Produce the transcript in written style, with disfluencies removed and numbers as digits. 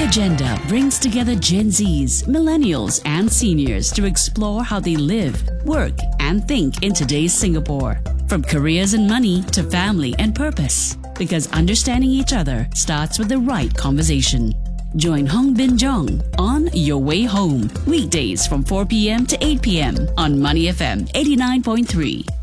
Agenda brings together Gen Zs, millennials, and seniors to explore how they live, work, and think in today's Singapore. From careers and money to family and purpose. Because understanding each other starts with the right conversation. Join Hong Bin Jong on Your Way Home, weekdays from 4 p.m. to 8 p.m. on Money FM 89.3.